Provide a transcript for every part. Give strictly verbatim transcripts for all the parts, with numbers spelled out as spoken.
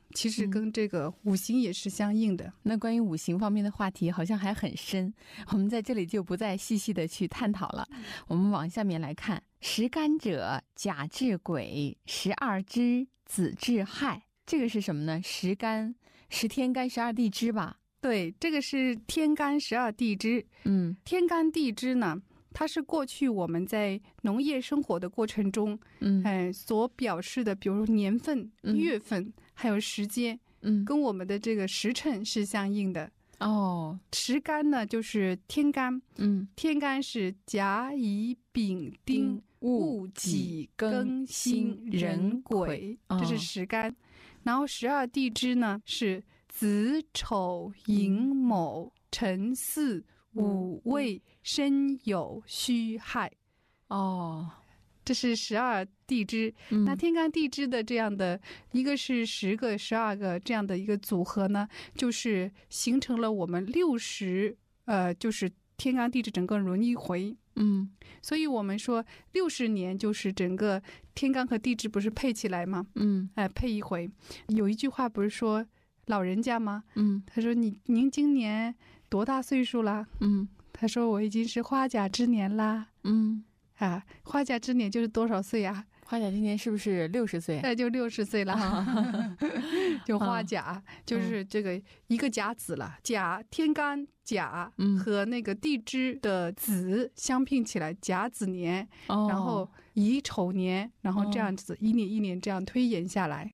其实跟这个五行也是相应的、嗯、 那关于五行方面的话题好像还很深，我们在这里就不再细细的去探讨了、嗯、我们往下面来看，十干者甲至癸，十二支子至亥，这个是什么呢？十干，十天干十二地支吧？ 对，这个是天干十二地支。嗯，天干地支呢，它是过去我们在农业生活的过程中，嗯，呃、所表示的，比如年份、嗯、月份，还有时间，嗯，跟我们的这个时辰是相应的。哦，十干呢就是天干，嗯，天干是甲乙丙丁戊己庚辛壬癸，这是十干。然后十二地支呢是子丑寅卯辰巳午未申酉戌亥。哦，这是十二地支、嗯、那天干地支的这样的一个是十个十二个这样的一个组合呢，就是形成了我们六十呃，就是天干地支整个轮一回。嗯，所以我们说六十年就是整个天干和地支不是配起来吗？嗯，哎、呃，配一回。有一句话不是说老人家吗？嗯，他说你您今年多大岁数啦？嗯，他说我已经是花甲之年啦。嗯，啊，花甲之年就是多少岁啊？ 花甲之年是不是六十岁？ 那就六十岁了，啊、就花甲、啊、就是这个一个甲子了。甲天干甲和那个地支的子相拼起来，甲子年，哦、然后乙丑年，然后这样子、哦、一年一年这样推演下来。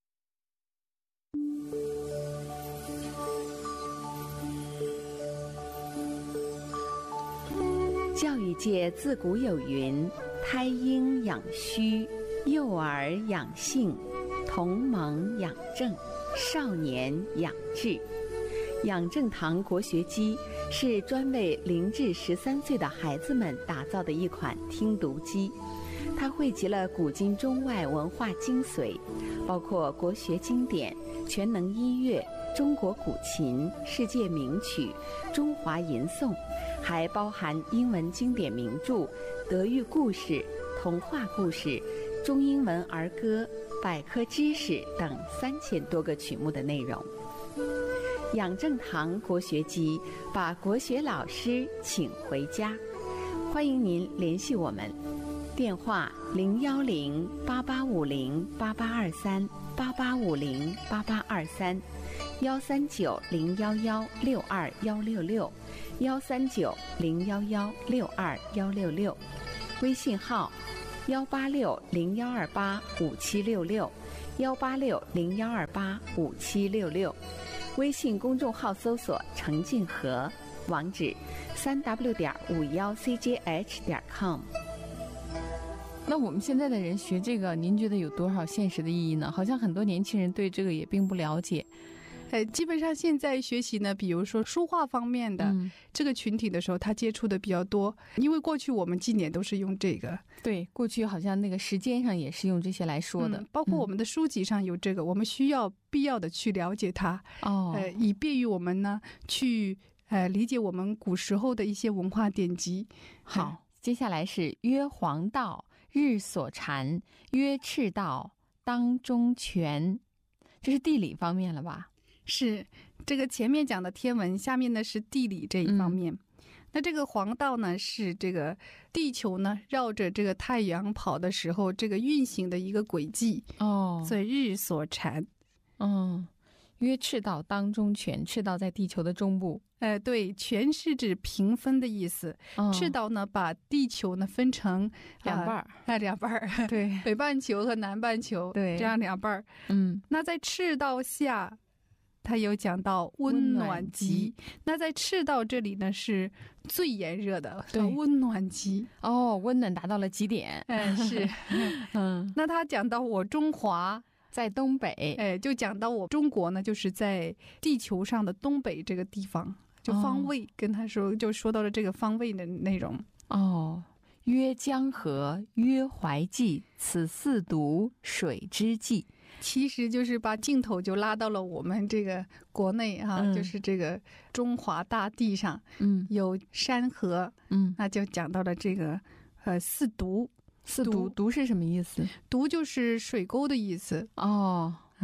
教育界自古有云：胎婴养虚，幼儿养性，同盟养正，少年养志。养正堂国学机是专为零至十三岁的孩子们打造的一款听读机，它汇集了古今中外文化精髓，包括国学经典、全能音乐、中国古琴、世界名曲、中华吟诵，还包含英文经典名著、德育故事、童话故事、中英文儿歌、百科知识等三千多个曲目的内容。养正堂国学机把国学老师请回家，欢迎您联系我们，电话零幺零八八五零八八二三八八五零八八二三，幺三九零幺幺六二幺六六，幺三九零幺幺六二幺六六，微信号幺八六零幺二八五七六六，幺八六零幺二八五七六六。微信公众号搜索程静和，网址三 w 点五幺 c j h 点 com。 那我们现在的人学这个，您觉得有多少现实的意义呢？好像很多年轻人对这个也并不了解。 呃，基本上现在学习呢，比如说书画方面的、嗯、这个群体的时候，他接触的比较多，因为过去我们纪年都是用这个。 对，过去好像那个时间上也是用这些来说的， 嗯、包括我们的书籍上有这个，嗯、我们需要必要的去了解它，哦，呃，以便于我们呢去呃理解我们古时候的一些文化典籍。 好，呃、接下来是曰黄道，日所产，曰赤道，当中权，这是地理方面了吧？ 是，这个前面讲的天文，下面呢是地理这一方面。嗯、那这个黄道呢，是这个地球呢绕着这个太阳跑的时候，这个运行的一个轨迹哦，所以日所产。 嗯，曰赤道，当中权，赤道在地球的中部。 呃，对，权是指平分的意思。哦、赤道呢，把地球呢分成两半儿， 哎、呃，两半儿，对，北半球和南半球，对，这样两半儿。嗯，那在赤道下。他有讲到温暖极，那在赤道这里呢是最炎热的，对，温暖极哦，温暖达到了极点， 哎是，嗯，那他讲到我中华在东北， 哎，就讲到我中国呢，就是在地球上的东北这个地方，就方位、哦、跟他说，就说到了这个方位的内容哦。曰江河，曰淮济，此四渎水之纪。 其实就是把镜头就拉到了我们这个国内哈、啊嗯，就是这个中华大地上，嗯，有山河，嗯，那就讲到了这个呃四渎。 四渎，渎是什么意思？ 渎就是水沟的意思哦。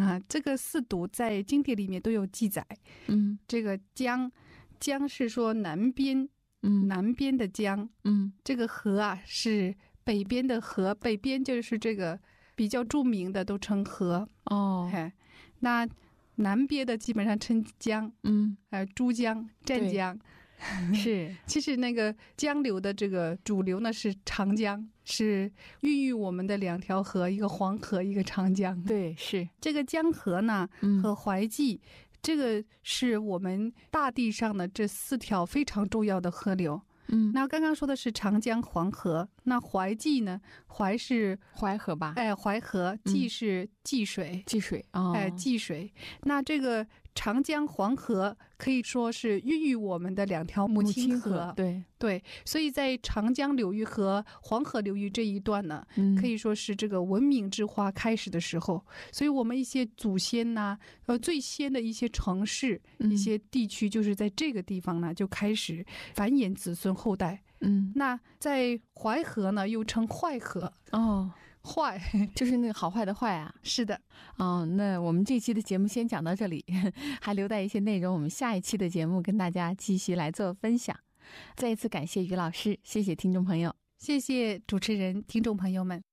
啊，这个四渎在经典里面都有记载。 嗯， 这个江，江是说南边， 嗯， 南边的江。 嗯， 这个河啊是北边的河，北边就是这个比较著名的都称河。 哦， 哎，那南边的基本上称江。 嗯， 呃，珠江、湛江。 是， 其实那个江流的这个主流呢是长江，是孕育我们的两条河，一个黄河，一个长江。 对，是这个江河呢和淮济，这个是我们大地上的这四条非常重要的河流。 嗯， 那刚刚说的是长江、黄河，那淮济呢？淮是淮河吧？ 哎，淮河；济是济水， 济水哦， 哎，济水。那这个长江、黄河可以说是孕育我们的两条母亲河。 对对，所以在长江流域和黄河流域这一段呢， 嗯、 可以说是这个文明之花开始的时候。所以我们一些祖先呐、啊，呃，最先的一些城市、 嗯、 一些地区，就是在这个地方呢就开始繁衍子孙后代。 嗯， 那在淮河呢，又称坏河。 哦。 坏就是那个好坏的坏啊。 是的。 哦，那我们这期的节目先讲到这里，还留待一些内容，我们下一期的节目跟大家继续来做分享。再一次感谢于老师，谢谢听众朋友， 谢谢主持人，听众朋友们。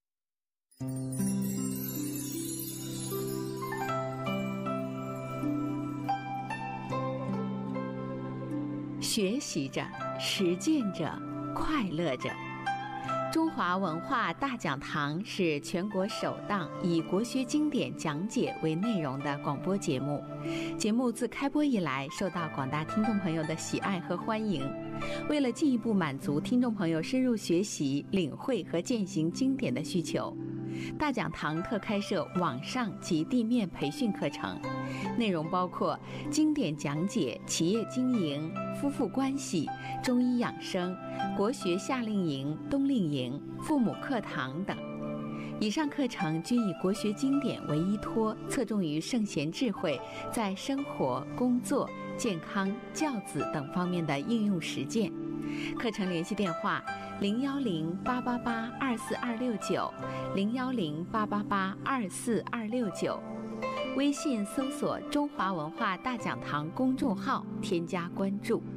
学习着，实践着，快乐着。中华文化大讲堂是全国首档以国学经典讲解为内容的广播节目。节目自开播以来，受到广大听众朋友的喜爱和欢迎。为了进一步满足听众朋友深入学习、领会和践行经典的需求，大讲堂特开设网上及地面培训课程，内容包括经典讲解、企业经营、夫妇关系、中医养生、国学夏令营、冬令营、父母课堂等。以上课程均以国学经典为依托，侧重于圣贤智慧在生活、工作、健康、教子等方面的应用实践。课程联系电话：零幺零八八八二四二六九，零幺零八八八二四二六九。微信搜索“中华文化大讲堂”公众号，添加关注。